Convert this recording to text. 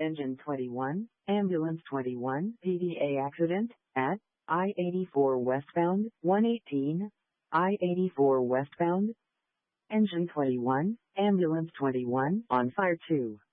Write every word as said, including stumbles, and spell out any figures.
Engine twenty-one, Ambulance twenty-one, P D A accident, at I eighty-four westbound, one eighteen, I eighty-four westbound. Engine twenty-one, Ambulance twenty-one, on fire two.